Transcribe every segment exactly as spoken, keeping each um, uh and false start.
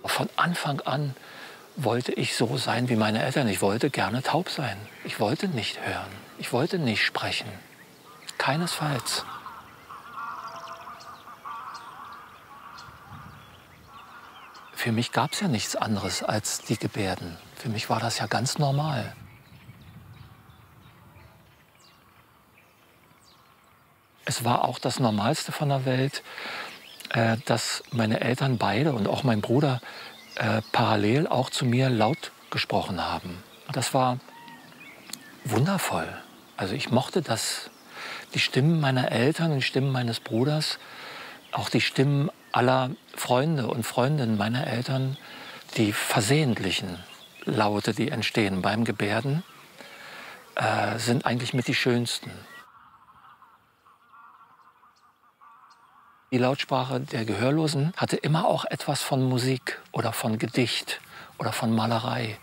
Von Anfang an wollte ich so sein wie meine Eltern. Ich wollte gerne taub sein. Ich wollte nicht hören. Ich wollte nicht sprechen. Keinesfalls. Für mich gab es ja nichts anderes als die Gebärden. Für mich war das ja ganz normal. Es war auch das Normalste von der Welt, äh, dass meine Eltern beide und auch mein Bruder äh, parallel auch zu mir laut gesprochen haben. Das war wundervoll. Also ich mochte das. Die Stimmen meiner Eltern und die Stimmen meines Bruders, auch die Stimmen aller Freunde und Freundinnen meiner Eltern, die versehentlichen Laute, die entstehen beim Gebärden, äh, sind eigentlich mit die schönsten. Die Lautsprache der Gehörlosen hatte immer auch etwas von Musik oder von Gedicht oder von Malerei.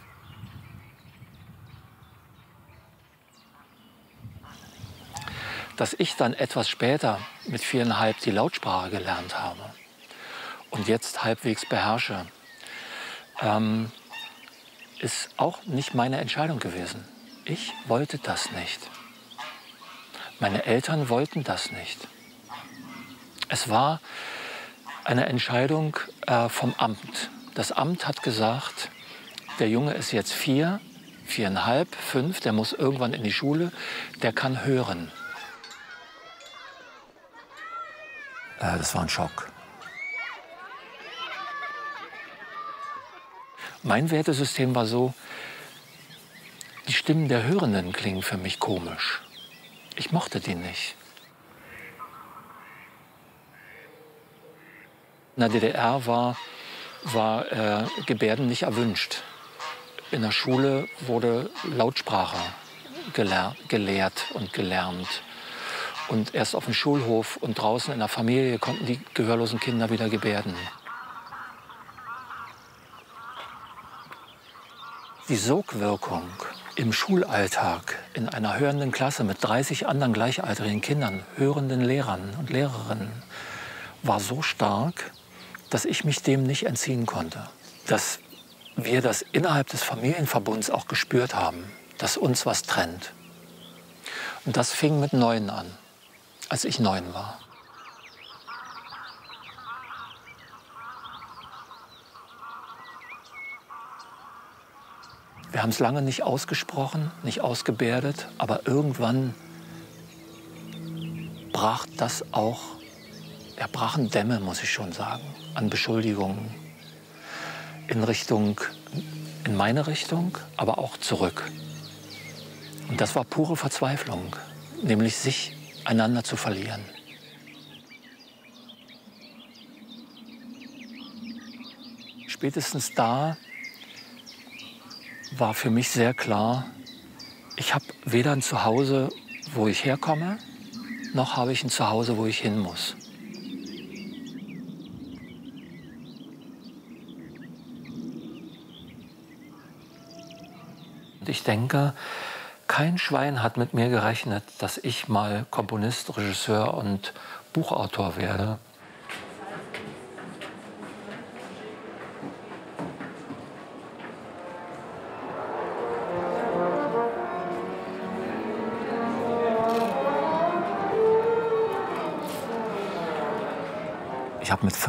Dass ich dann etwas später mit viereinhalb die Lautsprache gelernt habe und jetzt halbwegs beherrsche, ähm, ist auch nicht meine Entscheidung gewesen. Ich wollte das nicht. Meine Eltern wollten das nicht. Es war eine Entscheidung äh, vom Amt. Das Amt hat gesagt, der Junge ist jetzt vier, viereinhalb, fünf, der muss irgendwann in die Schule, der kann hören. Äh, das war ein Schock. Mein Wertesystem war so, die Stimmen der Hörenden klingen für mich komisch. Ich mochte die nicht. In der D D R war, war äh, Gebärden nicht erwünscht. In der Schule wurde Lautsprache gelehr gelehrt und gelernt. Und erst auf dem Schulhof und draußen in der Familie konnten die gehörlosen Kinder wieder gebärden. Die Sogwirkung im Schulalltag in einer hörenden Klasse mit dreißig anderen gleichaltrigen Kindern, hörenden Lehrern und Lehrerinnen, war so stark, dass ich mich dem nicht entziehen konnte. Dass wir das innerhalb des Familienverbunds auch gespürt haben, dass uns was trennt. Und das fing mit neun an, als ich neun war. Wir haben es lange nicht ausgesprochen, nicht ausgebärdet, aber irgendwann brach das auch, ja, brachen Dämme, muss ich schon sagen, an Beschuldigungen in Richtung, in meine Richtung, aber auch zurück. Und das war pure Verzweiflung, nämlich sich einander zu verlieren. Spätestens da war für mich sehr klar, ich habe weder ein Zuhause, wo ich herkomme, noch habe ich ein Zuhause, wo ich hin muss. Und ich denke, kein Schwein hat mit mir gerechnet, dass ich mal Komponist, Regisseur und Buchautor werde. Ich habe mit